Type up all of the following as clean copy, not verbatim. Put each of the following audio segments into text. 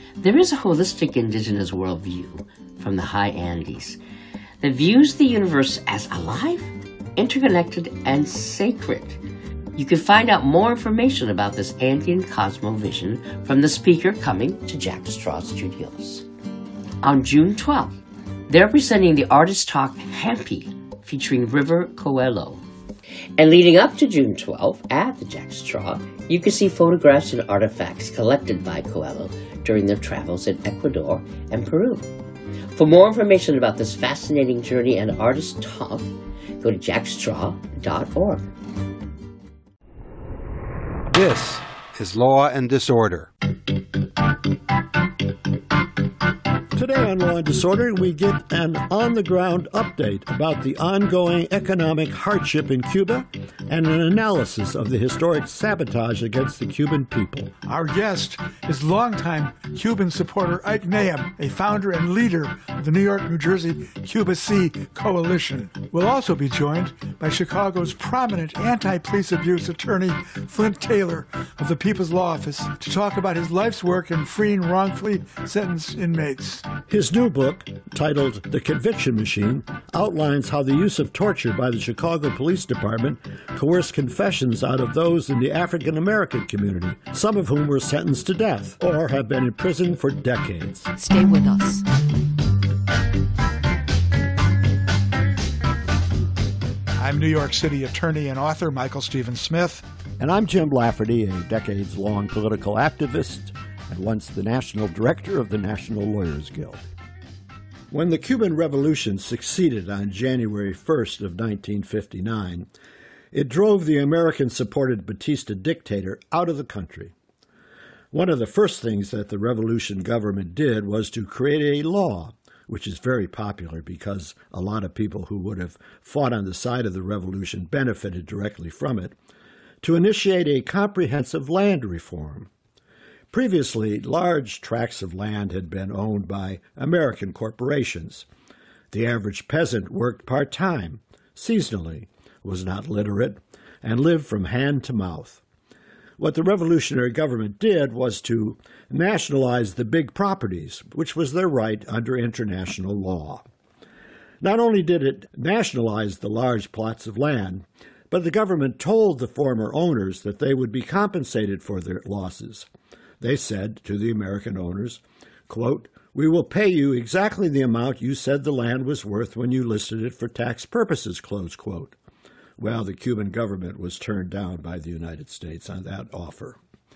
There is a holistic indigenous worldview from the high Andes that views the universe as alive, interconnected, and sacred. You can find out more information about this Andean cosmovision from the speaker coming to Jack Straw Studios. On June 12th, they're presenting the Artist Talk Hampi, featuring River Coelho. And leading up to June 12th at the Jack Straw, you can see photographs and artifacts collected by Coelho during their travels in Ecuador and Peru. For more information about this fascinating journey and Artist Talk, go to jackstraw.org. This is Law and Disorder. Today on Law and Disorder, we get an on-the-ground update about the ongoing economic hardship in Cuba and an analysis of the historic sabotage against the Cuban people. Our guest is longtime Cuban supporter Ike Nahum, a founder and leader of the New York, New Jersey Cuba Sea Coalition. We'll also be joined by Chicago's prominent anti-police abuse attorney Flint Taylor of the People's Law Office to talk about his life's work in freeing wrongfully sentenced inmates. His new book, titled The Conviction Machine, outlines how the use of torture by the Chicago Police Department coerced confessions out of those in the African American community, some of whom were sentenced to death or have been in prison for decades. Stay with us. I'm New York City attorney and author Michael Stephen Smith. And I'm Jim Lafferty, a decades-long political activist and once the national director of the National Lawyers Guild. When the Cuban Revolution succeeded on January 1st of 1959, it drove the American-supported Batista dictator out of the country. One of the first things that the revolution government did was to create a law, which is very popular because a lot of people who would have fought on the side of the revolution benefited directly from it, to initiate a comprehensive land reform. Previously, large tracts of land had been owned by American corporations. The average peasant worked part-time, seasonally, was not literate, and lived from hand to mouth. What the revolutionary government did was to nationalize the big properties, which was their right under international law. Not only did it nationalize the large plots of land, but the government told the former owners that they would be compensated for their losses. They said to the American owners, quote, "We will pay you exactly the amount you said the land was worth when you listed it for tax purposes," close quote. Well, the Cuban government was turned down by the United States on that offer.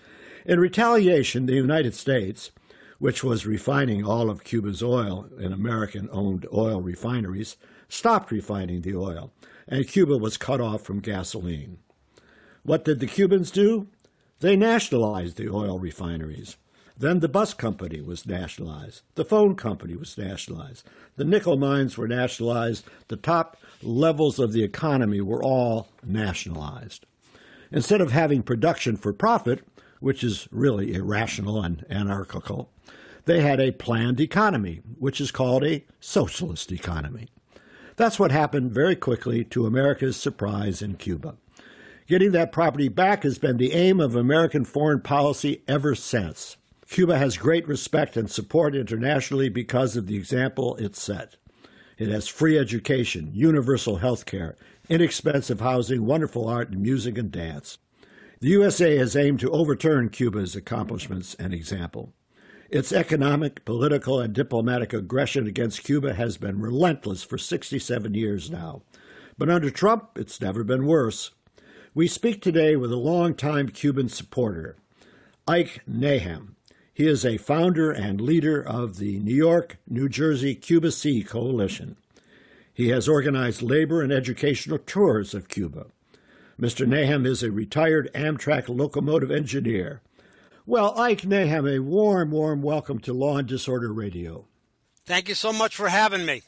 In retaliation, the United States, which was refining all of Cuba's oil in American-owned oil refineries, stopped refining the oil, and Cuba was cut off from gasoline. What did the Cubans do? They nationalized the oil refineries. Then the bus company was nationalized. The phone company was nationalized. The nickel mines were nationalized. The top levels of the economy were all nationalized. Instead of having production for profit, which is really irrational and anarchical, they had a planned economy, which is called a socialist economy. That's what happened very quickly to America's surprise in Cuba. Getting that property back has been the aim of American foreign policy ever since. Cuba has great respect and support internationally because of the example it set. It has free education, universal health care, inexpensive housing, wonderful art and music and dance. The USA has aimed to overturn Cuba's accomplishments and example. Its economic, political, and diplomatic aggression against Cuba has been relentless for 67 years now. But under Trump, it's never been worse. We speak today with a longtime Cuban supporter, Ike Nahum. He is a founder and leader of the New York, New Jersey Cuba Sea Coalition. He has organized labor and educational tours of Cuba. Mr. Nahum is a retired Amtrak locomotive engineer. Well, Ike Nahum, a warm welcome to Law and Disorder Radio. Thank you so much for having me.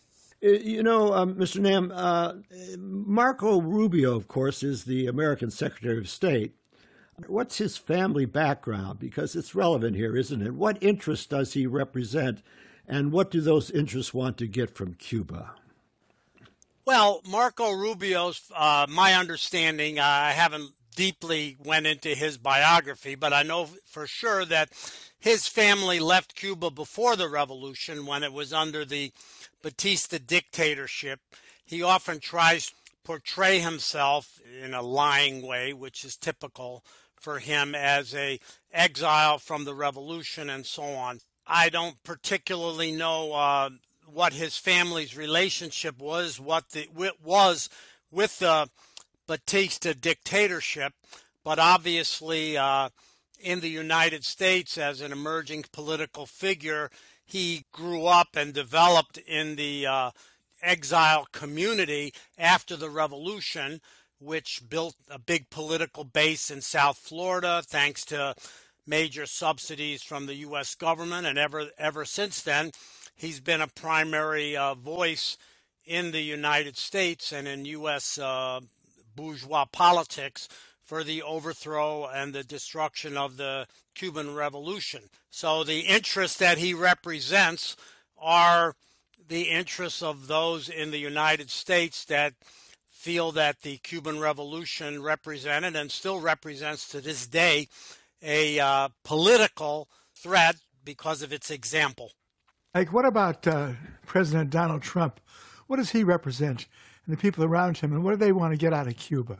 Mr. Nahum, Marco Rubio, of course, is the American Secretary of State. What's his family background? Because it's relevant here, isn't it? What interests does he represent, and what do those interests want to get from Cuba? Well, Marco Rubio's, my understanding, I haven't deeply went into his biography, but I know for sure that his family left Cuba before the revolution when it was under the Batista dictatorship. He often tries to portray himself in a lying way, which is typical for him, as a exile from the revolution and so on. I don't particularly know what his family's relationship was, with the Batista dictatorship, but obviously in the United States as an emerging political figure, he grew up and developed in the exile community after the revolution, which built a big political base in South Florida thanks to major subsidies from the U.S. government. And ever since then, he's been a primary voice in the United States and in U.S. Bourgeois politics for the overthrow and the destruction of the Cuban Revolution. So the interests that he represents are the interests of those in the United States that feel that the Cuban Revolution represented and still represents to this day a political threat because of its example. Like, what about President Donald Trump? What does he represent and the people around him, and what do they want to get out of Cuba?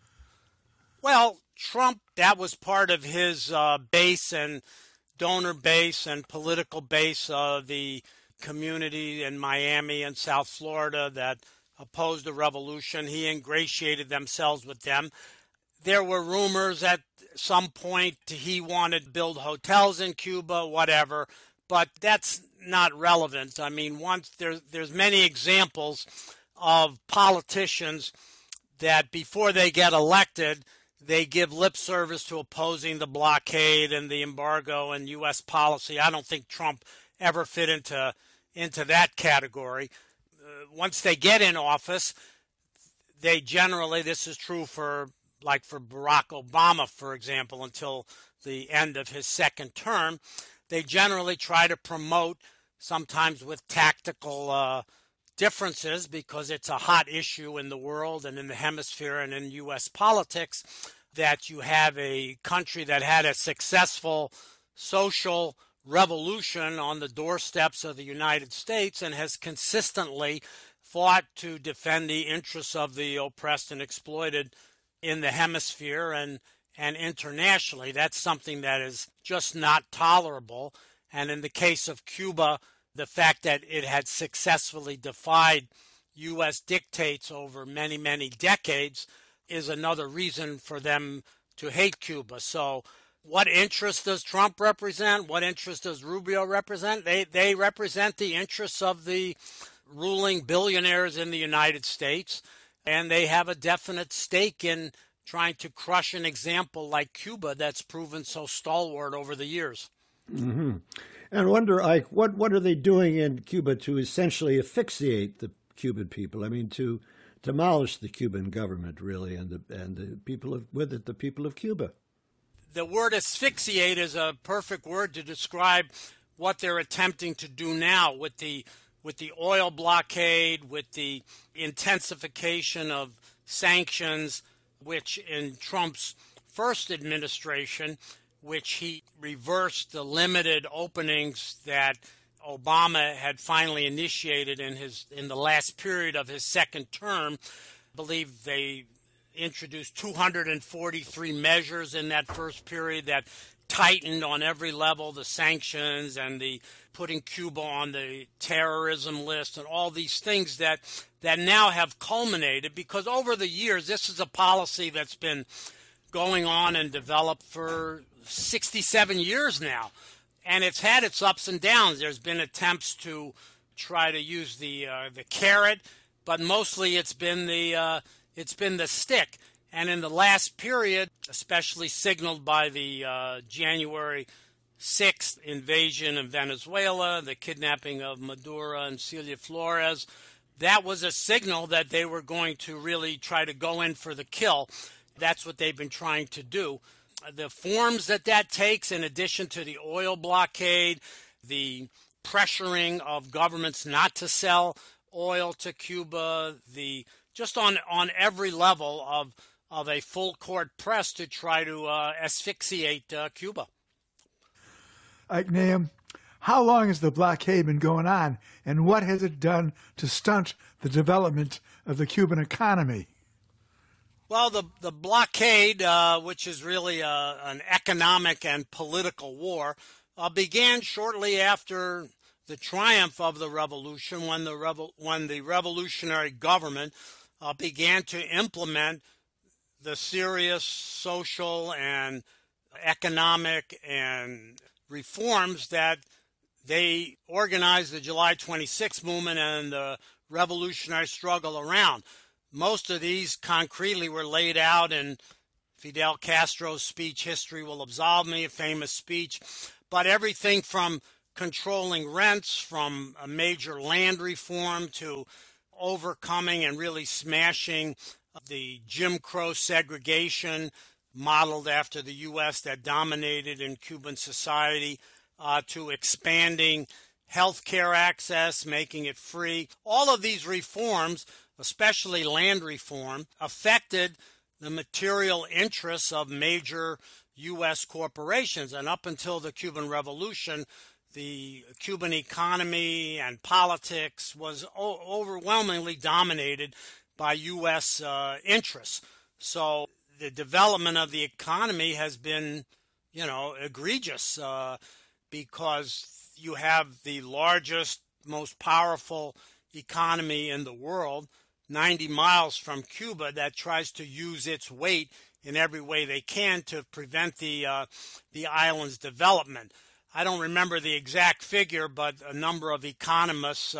Well, Trump, that was part of his base and donor base and political base, the community in Miami and South Florida that opposed the revolution. He ingratiated themselves with them. There were rumors at some point he wanted to build hotels in Cuba, whatever, but that's not relevant. I mean, there's many examples of politicians that before they get elected, they give lip service to opposing the blockade and the embargo and U.S. policy. I don't think Trump ever fit into that category. Once they get in office, they generally, this is true for Barack Obama, for example, until the end of his second term, they generally try to promote, sometimes with tactical differences, because it's a hot issue in the world and in the hemisphere and in U.S. politics, that you have a country that had a successful social revolution on the doorsteps of the United States and has consistently fought to defend the interests of the oppressed and exploited in the hemisphere and internationally. That's something that is just not tolerable. And in the case of Cuba, the fact that it had successfully defied U.S. dictates over many, many decades is another reason for them to hate Cuba. So what interest does Trump represent? What interest does Rubio represent? They represent the interests of the ruling billionaires in the United States, and they have a definite stake in trying to crush an example like Cuba that's proven so stalwart over the years. Mm-hmm. And I wonder, Ike, what are they doing in Cuba to essentially asphyxiate the Cuban people? I mean, to demolish the Cuban government, really, and the people with it, the people of Cuba. The word asphyxiate is a perfect word to describe what they're attempting to do now with the oil blockade, with the intensification of sanctions, which in Trump's first administration, which he reversed the limited openings that Obama had finally initiated in the last period of his second term. I believe they introduced 243 measures in that first period that tightened on every level the sanctions and the putting Cuba on the terrorism list and all these things that now have culminated, because over the years this is a policy that's been going on and developed for 67 years now, and it's had its ups and downs. There's been attempts to try to use the carrot, but mostly it's been the stick. And in the last period, especially signaled by the January 6th invasion of Venezuela, the kidnapping of Maduro and Celia Flores, that was a signal that they were going to really try to go in for the kill. That's what they've been trying to do. The forms that takes, in addition to the oil blockade, the pressuring of governments not to sell oil to Cuba, just on every level of a full-court press to try to asphyxiate Cuba. Ike Nahum, how long has the blockade been going on, and what has it done to stunt the development of the Cuban economy? Well, the blockade, which is really an economic and political war, began shortly after the triumph of the revolution, when the revolutionary government began to implement the serious social and economic and reforms that they organized the July 26th movement and the revolutionary struggle around. Most of these concretely were laid out in Fidel Castro's speech, History Will Absolve Me, a famous speech. But everything from controlling rents, from a major land reform to overcoming and really smashing the Jim Crow segregation modeled after the U.S. that dominated in Cuban society, to expanding health care access, making it free. All of these reforms, especially land reform, affected the material interests of major U.S. corporations. And up until the Cuban Revolution, the Cuban economy and politics was overwhelmingly dominated by U.S. interests. So the development of the economy has been, egregious, because you have the largest, most powerful economy in the world, 90 miles from Cuba, that tries to use its weight in every way they can to prevent the island's development. I don't remember the exact figure, but a number of economists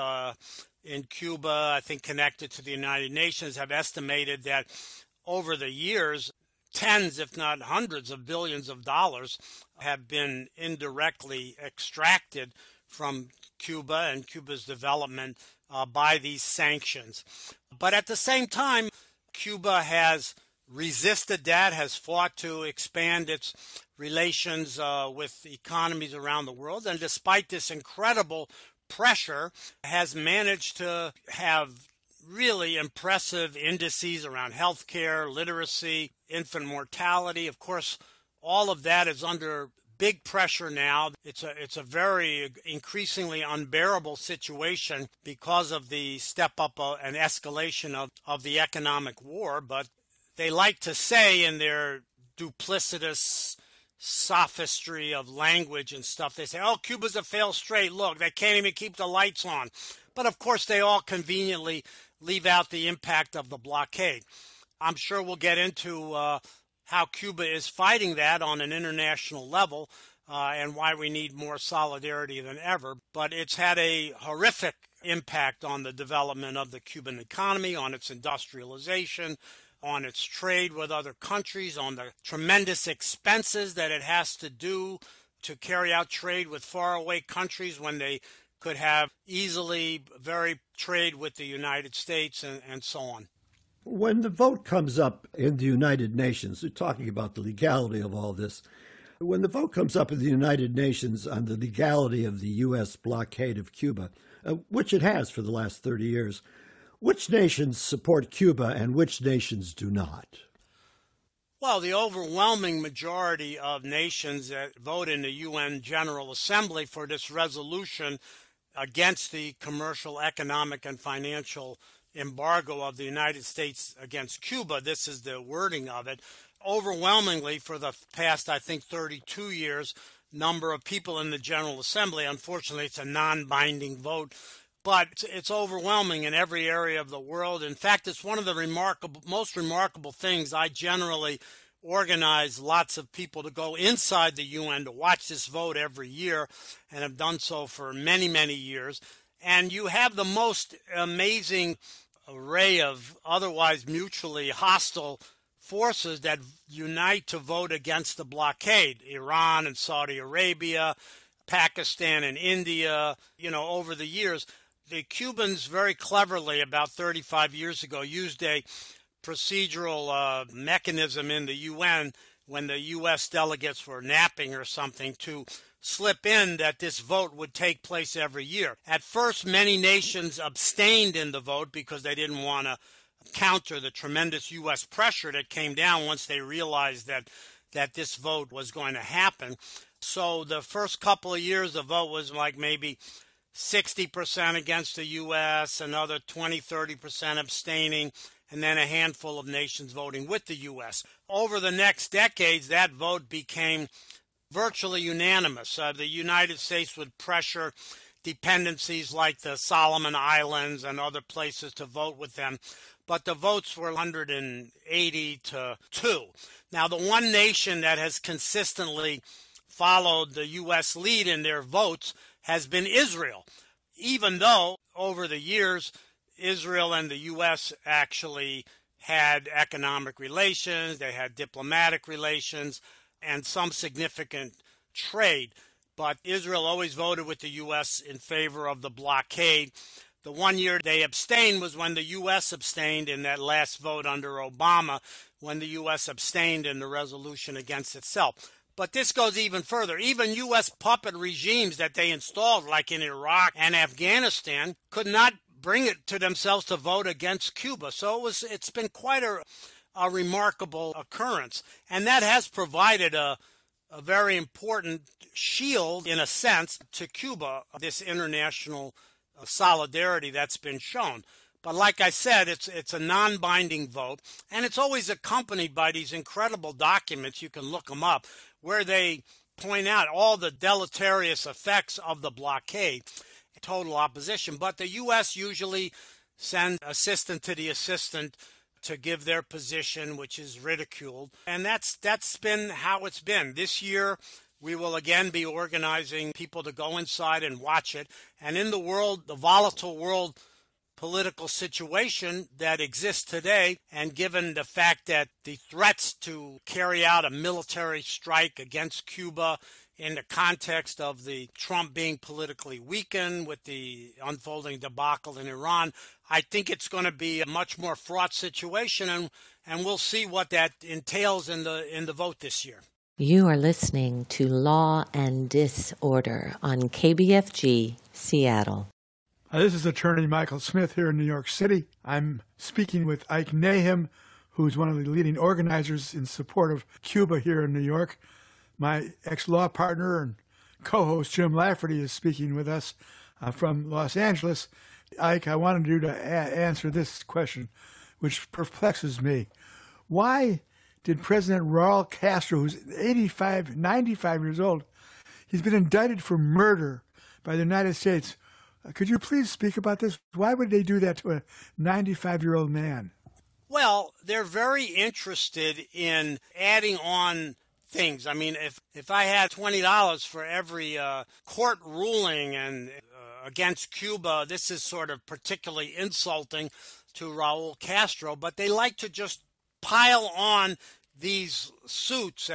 in Cuba, I think connected to the United Nations, have estimated that over the years, tens, if not hundreds of billions of dollars have been indirectly extracted from Cuba and Cuba's development by these sanctions. But at the same time, Cuba has resisted that, has fought to expand its relations with economies around the world, and despite this incredible pressure, has managed to have really impressive indices around healthcare, literacy, infant mortality. Of course, all of that is under big pressure now. It's a very increasingly unbearable situation because of the step up and escalation of the economic war. But they like to say in their duplicitous sophistry of language and stuff, they say, oh, Cuba's a failed state. Look, they can't even keep the lights on. But of course, they all conveniently leave out the impact of the blockade. I'm sure we'll get into how Cuba is fighting that on an international level and why we need more solidarity than ever. But it's had a horrific impact on the development of the Cuban economy, on its industrialization, on its trade with other countries, on the tremendous expenses that it has to do to carry out trade with faraway countries when they could have easily very trade with the United States and so on. When the vote comes up in the United Nations, we're talking about the legality of all this. When the vote comes up in the United Nations on the legality of the U.S. blockade of Cuba, which it has for the last 30 years, which nations support Cuba and which nations do not? Well, the overwhelming majority of nations that vote in the UN General Assembly for this resolution against the commercial, economic, and financial embargo of the United States against Cuba, this is the wording of it, overwhelmingly for the past, I think, 32 years, number of people in the General Assembly. Unfortunately, it's a non-binding vote, but it's overwhelming in every area of the world. In fact, it's one of the most remarkable things. I generally organize lots of people to go inside the UN to watch this vote every year, and have done so for many, many years. And you have the most amazing array of otherwise mutually hostile forces that unite to vote against the blockade. Iran and Saudi Arabia, Pakistan and India, over the years. The Cubans very cleverly, about 35 years ago, used a procedural mechanism in the UN when the U.S. delegates were napping or something to slip in that this vote would take place every year. At first, many nations abstained in the vote because they didn't want to counter the tremendous U.S. pressure that came down once they realized that this vote was going to happen. So the first couple of years, the vote was like maybe 60% against the U.S., another 20-30% abstaining, and then a handful of nations voting with the U.S. Over the next decades, that vote became virtually unanimous. The United States would pressure dependencies like the Solomon Islands and other places to vote with them, but the votes were 180 to 2. Now, the one nation that has consistently followed the U.S. lead in their votes has been Israel, even though over the years Israel and the U.S. actually had economic relations, they had diplomatic relations, and some significant trade. But Israel always voted with the U.S. in favor of the blockade. The one year they abstained was when the U.S. abstained in that last vote under Obama, when the U.S. abstained in the resolution against itself. But this goes even further. Even U.S. puppet regimes that they installed, like in Iraq and Afghanistan, could not bring it to themselves to vote against Cuba. So it's been quite a remarkable occurrence. And that has provided a very important shield, in a sense, to Cuba, this international solidarity that's been shown. But like I said, it's a non-binding vote, and it's always accompanied by these incredible documents, you can look them up, where they point out all the deleterious effects of the blockade, total opposition. But the U.S. usually sends assistant to the assistant to give their position, which is ridiculed. And that's been how it's been. This year, we will again be organizing people to go inside and watch it. And in the world, the volatile world political situation that exists today, and given the fact that the threats to carry out a military strike against Cuba in the context of the Trump being politically weakened with the unfolding debacle in Iran, I think it's going to be a much more fraught situation, and we'll see what that entails in the vote this year. You are listening to Law and Disorder on KBFG, Seattle. This is attorney Michael Smith here in New York City. I'm speaking with Ike Nahum, who's one of the leading organizers in support of Cuba here in New York. My ex-law partner and co-host Jim Lafferty is speaking with us from Los Angeles. Ike, I wanted you to answer this question, which perplexes me. Why did President Raul Castro, who's 95 years old, he's been indicted for murder by the United States. Could you please speak about this? Why would they do that to a 95-year-old man? Well, they're very interested in adding on things. I mean, if I had $20 for every court ruling and against Cuba, this is sort of particularly insulting to Raul Castro, but they like to just pile on these suits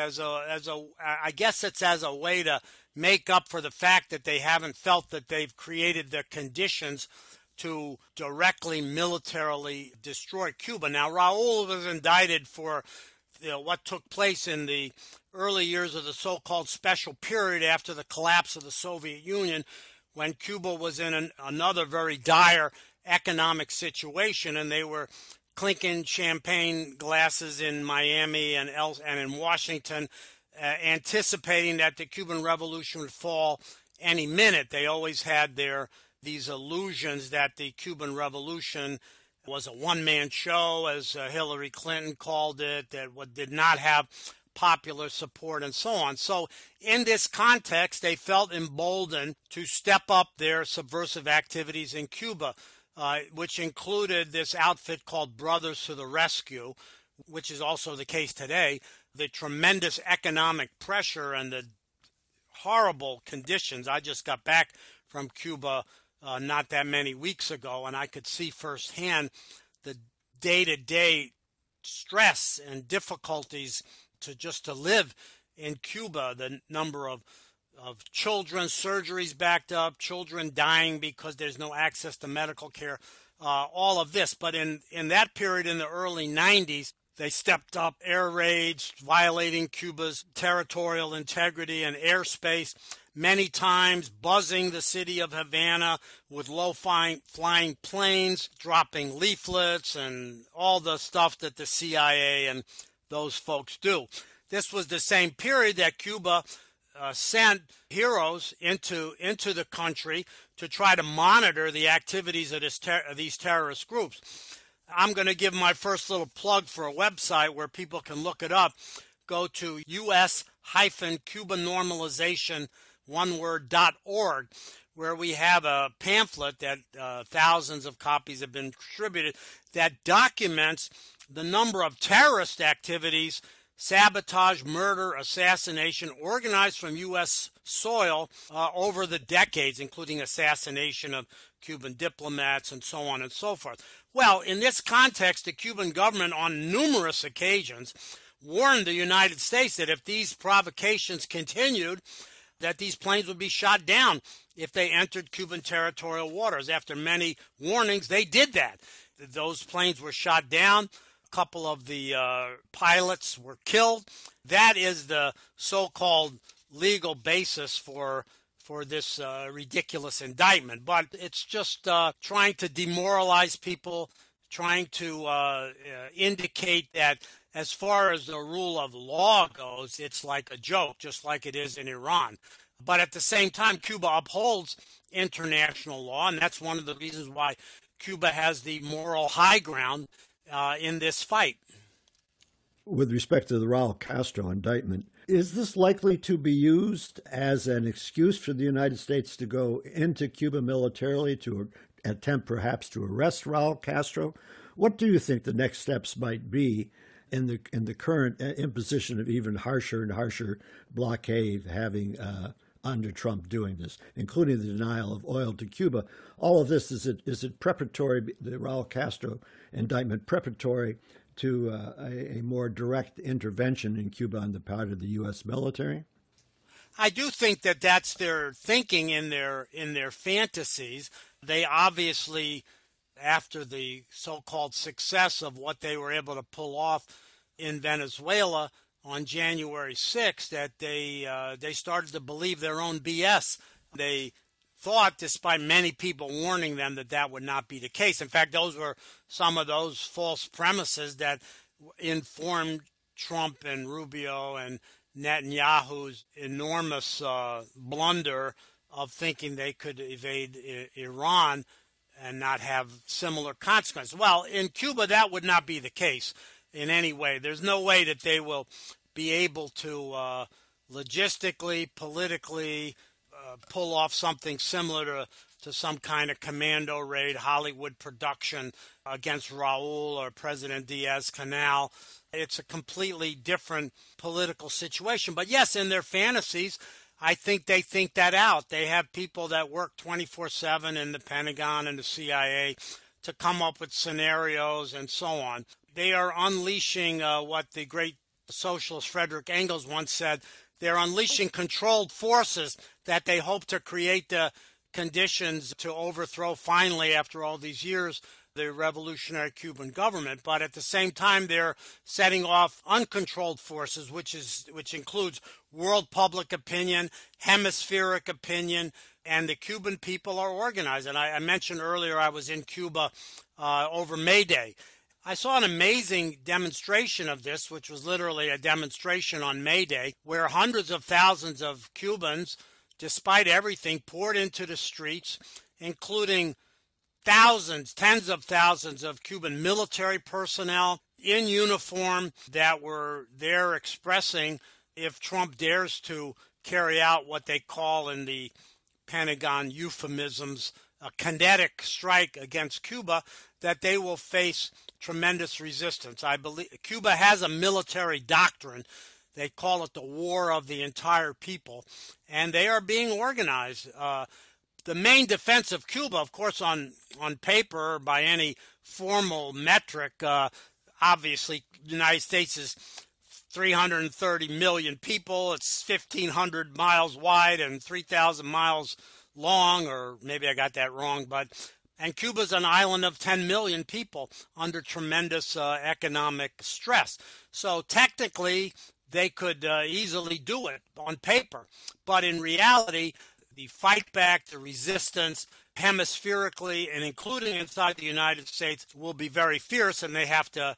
I guess it's as a way to make up for the fact that they haven't felt that they've created the conditions to directly militarily destroy Cuba. Now, Raul was indicted for what took place in the early years of the so-called special period after the collapse of the Soviet Union, when Cuba was in another very dire economic situation, and they were clinking champagne glasses in Miami and in Washington, anticipating that the Cuban Revolution would fall any minute. They always had these illusions that the Cuban Revolution was a one-man show, as Hillary Clinton called it, that did not have popular support and so on. So in this context, they felt emboldened to step up their subversive activities in Cuba, which included this outfit called Brothers to the Rescue, which is also the case today. The tremendous economic pressure and the horrible conditions. I just got back from Cuba not that many weeks ago, and I could see firsthand the day-to-day stress and difficulties to live in Cuba, the number of children, surgeries backed up, children dying because there's no access to medical care, all of this. But in that period, in the early 90s, they stepped up air raids, violating Cuba's territorial integrity and airspace, many times, buzzing the city of Havana with low-flying planes, dropping leaflets and all the stuff that the CIA and those folks do. This was the same period that Cuba sent heroes into the country to try to monitor the activities of these terrorist groups. I'm going to give my first little plug for a website where people can look it up. Go to us-cubanormalization.org, where we have a pamphlet that thousands of copies have been distributed that documents the number of terrorist activities, sabotage, murder, assassination, organized from U.S. soil over the decades, including assassination of Cuban diplomats and so on and so forth. Well, in this context, the Cuban government on numerous occasions warned the United States that if these provocations continued, that these planes would be shot down if they entered Cuban territorial waters. After many warnings, they did that. Those planes were shot down. A couple of the pilots were killed. That is the so-called legal basis for this ridiculous indictment. But it's just trying to demoralize people, trying to indicate that as far as the rule of law goes, it's like a joke, just like it is in Iran. But at the same time, Cuba upholds international law, and that's one of the reasons why Cuba has the moral high ground in this fight. With respect to the Raul Castro indictment, is this likely to be used as an excuse for the United States to go into Cuba militarily to attempt perhaps to arrest Raul Castro? What do you think the next steps might be in the current imposition of even harsher and harsher blockade having under Trump doing this, including the denial of oil to Cuba? All of this, is it preparatory, the Raul Castro indictment preparatory to a more direct intervention in Cuba on the part of the U.S. military? I do think that that's their thinking in their fantasies. They obviously, after the so-called success of what they were able to pull off in Venezuela on January 6th, that they started to believe their own BS. They thought, despite many people warning them, that would not be the case. In fact, those were some of those false premises that informed Trump and Rubio and Netanyahu's enormous blunder of thinking they could evade Iran and not have similar consequences. Well, in Cuba, that would not be the case in any way. There's no way that they will be able to logistically, politically, pull off something similar to some kind of commando raid, Hollywood production against Raul or President Diaz-Canel. It's a completely different political situation. But yes, in their fantasies, I think they think that out. They have people that work 24/7 in the Pentagon and the CIA to come up with scenarios and so on. They are unleashing what the great socialist Frederick Engels once said. They're unleashing controlled forces that they hope to create the conditions to overthrow finally, after all these years, the revolutionary Cuban government. But at the same time, they're setting off uncontrolled forces, which includes world public opinion, hemispheric opinion, and the Cuban people are organized. And I mentioned earlier I was in Cuba over May Day. I saw an amazing demonstration of this, which was literally a demonstration on May Day, where hundreds of thousands of Cubans, despite everything, poured into the streets, including thousands, tens of thousands of Cuban military personnel in uniform that were there expressing, if Trump dares to carry out what they call in the Pentagon euphemisms, a kinetic strike against Cuba, that they will face tremendous resistance. I believe Cuba has a military doctrine. They call it the war of the entire people, and they are being organized. The main defense of Cuba, of course, on paper, by any formal metric, obviously, the United States is 330 million people. It's 1,500 miles wide and 3,000 miles long, or maybe I got that wrong, and Cuba's an island of 10 million people under tremendous economic stress. So technically, they could easily do it on paper. But in reality, the fight back, the resistance, hemispherically and including inside the United States, will be very fierce, and they have to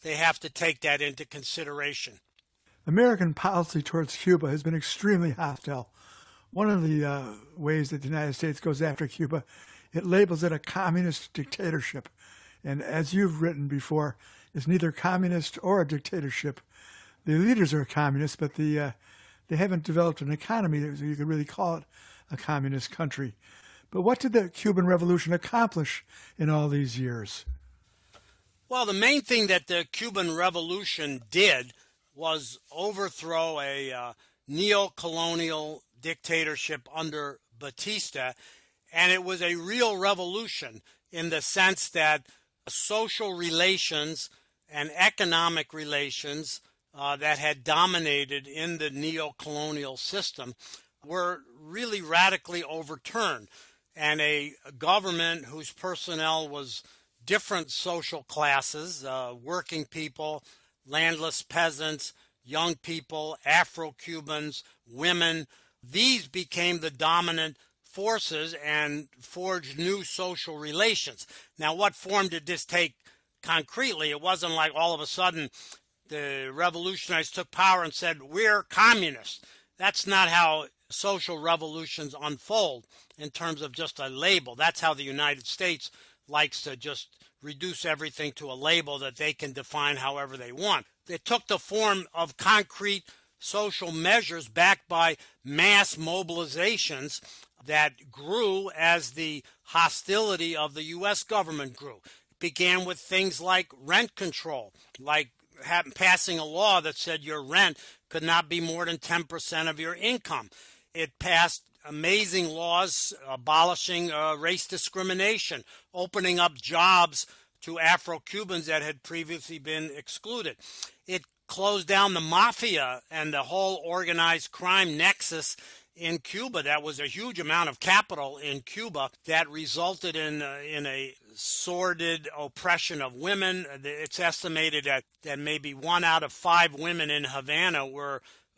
take that into consideration. American policy towards Cuba has been extremely hostile. One of the ways that the United States goes after Cuba, it labels it a communist dictatorship. And as you've written before, it's neither communist or a dictatorship. The leaders are communists, but they haven't developed an economy so you could really call it a communist country. But what did the Cuban Revolution accomplish in all these years? Well, the main thing that the Cuban Revolution did was overthrow a neo-colonial dictatorship under Batista, and it was a real revolution in the sense that social relations and economic relations that had dominated in the neo-colonial system were really radically overturned, and a government whose personnel was different social classes, working people, landless peasants, young people, Afro-Cubans, women. These became the dominant forces and forged new social relations. Now, what form did this take concretely? It wasn't like all of a sudden the revolutionists took power and said, we're communists. That's not how social revolutions unfold in terms of just a label. That's how the United States likes to just reduce everything to a label that they can define however they want. It took the form of concrete social measures backed by mass mobilizations that grew as the hostility of the U.S. government grew. It began with things like rent control, like passing a law that said your rent could not be more than 10% of your income. It passed amazing laws abolishing race discrimination, opening up jobs to Afro-Cubans that had previously been excluded. It closed down the mafia and the whole organized crime nexus in Cuba. That was a huge amount of capital in Cuba that resulted in a sordid oppression of women. It's estimated that maybe 1 out of 5 women in Havana were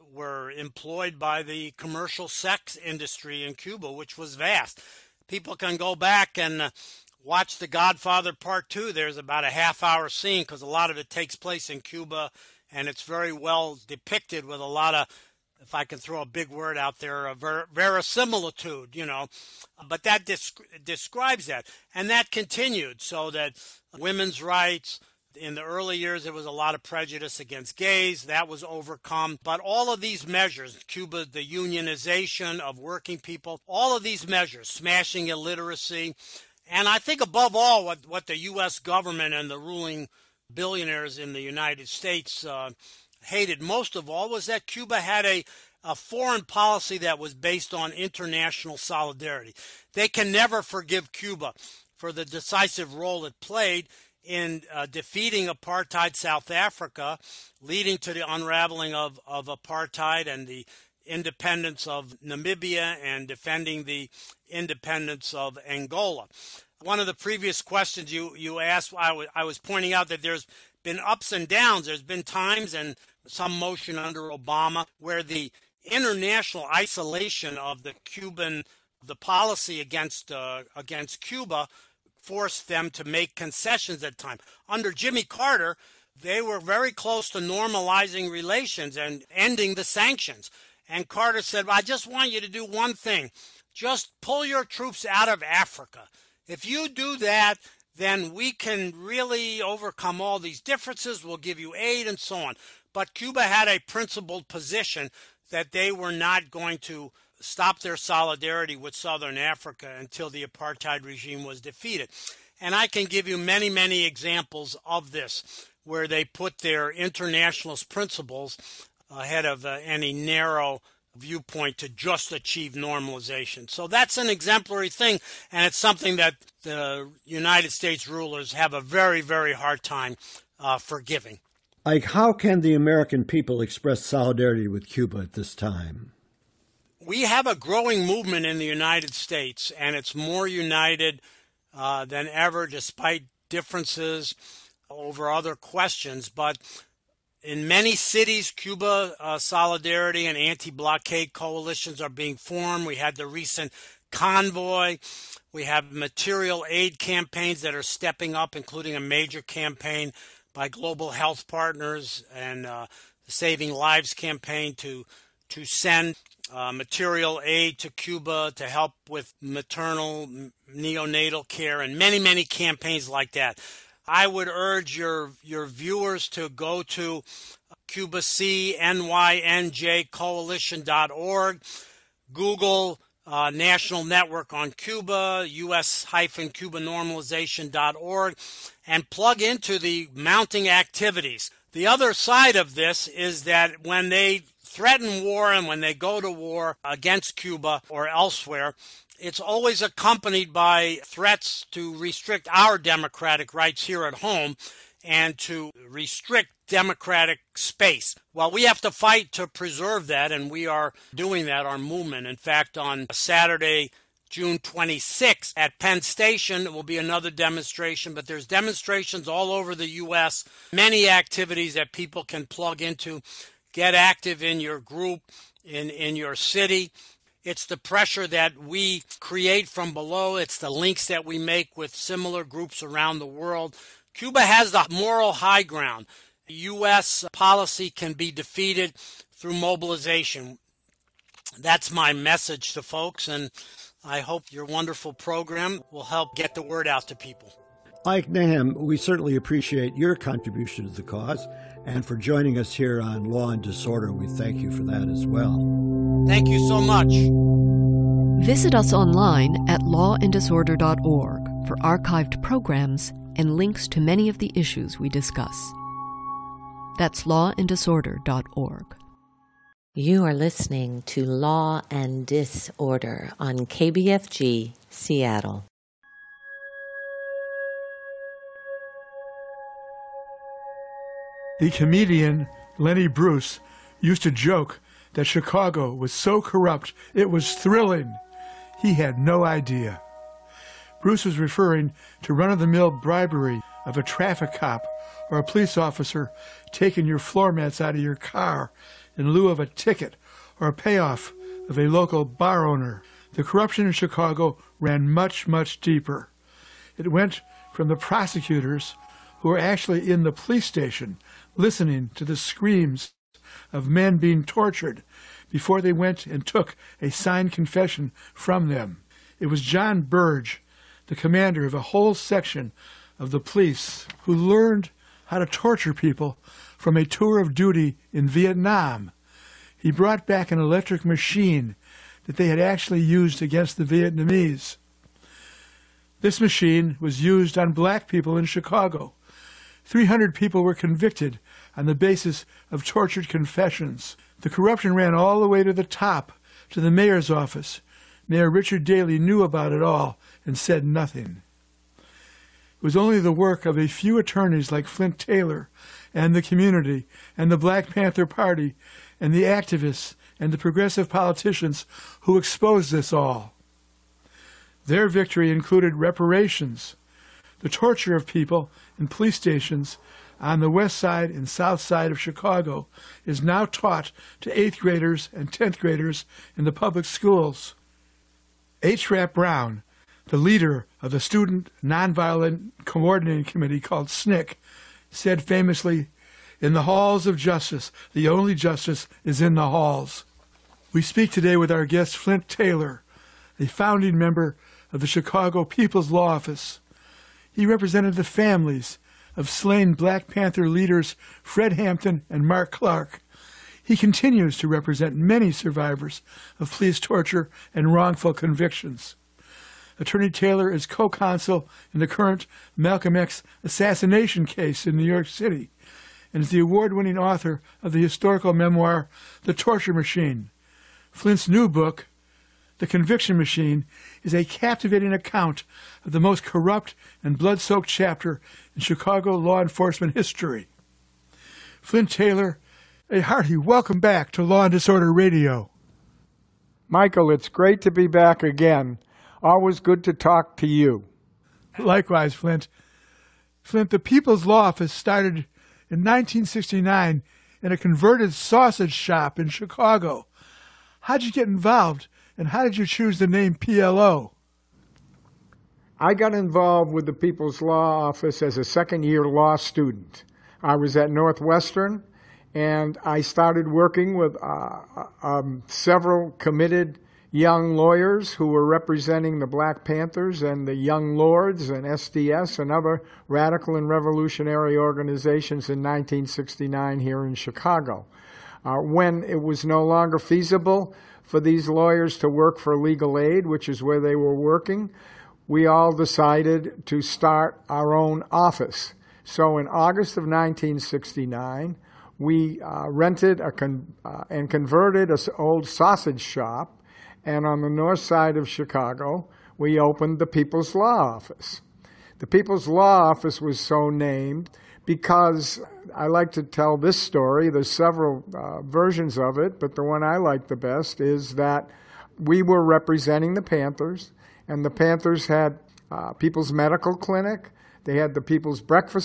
employed by the commercial sex industry in Cuba, which was vast. People can go back and watch The Godfather Part 2. There's about a half-hour scene because a lot of it takes place in Cuba, and it's very well depicted with a lot of, if I can throw a big word out there, verisimilitude, But that describes that. And that continued, so that women's rights, in the early years, there was a lot of prejudice against gays. That was overcome. But all of these measures, Cuba, the unionization of working people, all of these measures, smashing illiteracy, and I think above all what the U.S. government and the ruling billionaires in the United States hated most of all was that Cuba had a foreign policy that was based on international solidarity. They can never forgive Cuba for the decisive role it played in defeating apartheid South Africa, leading to the unraveling of apartheid and the independence of Namibia and defending the independence of Angola. One of the previous questions you asked, I was pointing out that there's been ups and downs. There's been times, and some motion under Obama, where the international isolation of the policy against Cuba forced them to make concessions at times. Under Jimmy Carter, they were very close to normalizing relations and ending the sanctions. And Carter said, well, I just want you to do one thing. Just pull your troops out of Africa. If you do that, then we can really overcome all these differences. We'll give you aid and so on. But Cuba had a principled position that they were not going to stop their solidarity with Southern Africa until the apartheid regime was defeated. And I can give you many, many examples of this, where they put their internationalist principles ahead of any narrow viewpoint to just achieve normalization. So that's an exemplary thing, and it's something that the United States rulers have a very, very hard time forgiving. Ike, how can the American people express solidarity with Cuba at this time? We have a growing movement in the United States, and it's more united than ever, despite differences over other questions. But In many cities, Cuba solidarity and anti-blockade coalitions are being formed. We had the recent convoy. We have material aid campaigns that are stepping up, including a major campaign by Global Health Partners and the Saving Lives campaign to send material aid to Cuba to help with maternal, neonatal care, and many, many campaigns like that. I would urge your viewers to go to CubaCNYNJCoalition.org, Google National Network on Cuba, US-CubaNormalization.org, and plug into the mounting activities. The other side of this is that when they threaten war and when they go to war against Cuba or elsewhere, it's always accompanied by threats to restrict our democratic rights here at home and to restrict democratic space. Well, we have to fight to preserve that, and we are doing that, our movement. In fact, on Saturday, June 26th at Penn Station, there will be another demonstration, but there's demonstrations all over the U.S., many activities that people can plug into. Get active in your group, in your city. It's the pressure that we create from below. It's the links that we make with similar groups around the world. Cuba has the moral high ground. U.S. policy can be defeated through mobilization. That's my message to folks, and I hope your wonderful program will help get the word out to people. Ike Nahum, we certainly appreciate your contribution to the cause, and for joining us here on Law and Disorder, we thank you for that as well. Thank you so much. Visit us online at lawanddisorder.org for archived programs and links to many of the issues we discuss. That's lawanddisorder.org. You are listening to Law and Disorder on KBFG, Seattle. The comedian Lenny Bruce used to joke that Chicago was so corrupt it was thrilling. He had no idea. Bruce was referring to run-of-the-mill bribery of a traffic cop or a police officer taking your floor mats out of your car in lieu of a ticket or a payoff of a local bar owner. The corruption in Chicago ran much, much deeper. It went from the prosecutors who were actually in the police station listening to the screams of men being tortured before they went and took a signed confession from them. It was John Burge, the commander of a whole section of the police, who learned how to torture people from a tour of duty in Vietnam. He brought back an electric machine that they had actually used against the Vietnamese. This machine was used on black people in Chicago. 300 people were convicted on the basis of tortured confessions. The corruption ran all the way to the top, to the mayor's office. Mayor Richard Daley knew about it all and said nothing. It was only the work of a few attorneys like Flint Taylor and the community and the Black Panther Party and the activists and the progressive politicians who exposed this all. Their victory included reparations. The torture of people in police stations on the west side and south side of Chicago is now taught to 8th graders and 10th graders in the public schools. H. Rap Brown, the leader of the Student Nonviolent Coordinating Committee called SNCC, said famously, "In the halls of justice, the only justice is in the halls." We speak today with our guest Flint Taylor, a founding member of the Chicago People's Law Office. He represented the families of slain Black Panther leaders Fred Hampton and Mark Clark. He continues to represent many survivors of police torture and wrongful convictions. Attorney Taylor is co-counsel in the current Malcolm X assassination case in New York City and is the award-winning author of the historical memoir, The Torture Machine. Flint's new book, The Conviction Machine, is a captivating account of the most corrupt and blood-soaked chapter in Chicago law enforcement history. Flint Taylor, a hearty welcome back to Law and Disorder Radio. Michael, it's great to be back again. Always good to talk to you. Likewise, Flint. Flint, the People's Law Office started in 1969 in a converted sausage shop in Chicago. How'd you get involved, and how did you choose the name PLO? I got involved with the People's Law Office as a second-year law student. I was at Northwestern, and I started working with several committed young lawyers who were representing the Black Panthers and the Young Lords and SDS and other radical and revolutionary organizations in 1969 here in Chicago. When it was no longer feasible for these lawyers to work for legal aid, which is where they were working, we all decided to start our own office. So in August of 1969, we rented and converted an old sausage shop, and on the north side of Chicago, we opened the People's Law Office. The People's Law Office was so named because I like to tell this story. There's several versions of it, but the one I like the best is that we were representing the Panthers, and the Panthers had People's Medical Clinic. They had the People's Breakfast